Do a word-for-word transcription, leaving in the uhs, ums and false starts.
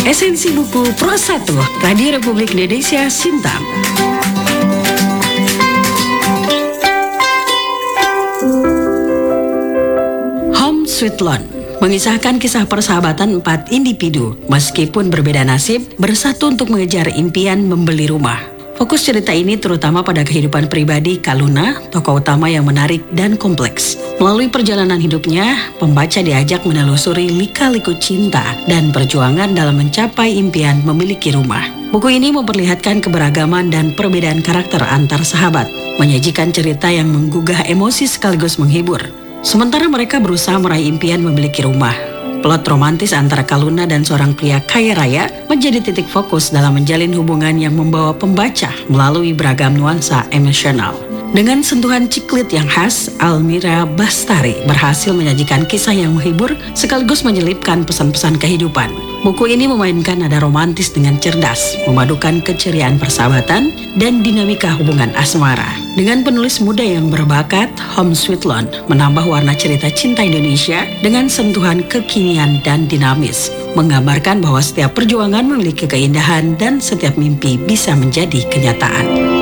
Esensi buku Pro satu, Radio Republik Indonesia Sintang. Home Sweet Loan mengisahkan kisah persahabatan empat individu, meskipun berbeda nasib, bersatu untuk mengejar impian membeli rumah. Fokus cerita ini terutama pada kehidupan pribadi Kaluna, tokoh utama yang menarik dan kompleks. Melalui perjalanan hidupnya, pembaca diajak menelusuri lika-liku cinta dan perjuangan dalam mencapai impian memiliki rumah. Buku ini memperlihatkan keberagaman dan perbedaan karakter antar sahabat, menyajikan cerita yang menggugah emosi sekaligus menghibur. Sementara mereka berusaha meraih impian memiliki rumah, plot romantis antara Kaluna dan seorang pria kaya raya menjadi titik fokus dalam menjalin hubungan yang membawa pembaca melalui beragam nuansa emosional. Dengan sentuhan ciklit yang khas, Almira Bastari berhasil menyajikan kisah yang menghibur sekaligus menyelipkan pesan-pesan kehidupan. Buku ini memainkan nada romantis dengan cerdas, memadukan keceriaan persahabatan dan dinamika hubungan asmara. Dengan penulis muda yang berbakat, Home Sweet Loan menambah warna cerita cinta Indonesia dengan sentuhan kekinian dan dinamis, menggambarkan bahwa setiap perjuangan memiliki keindahan dan setiap mimpi bisa menjadi kenyataan.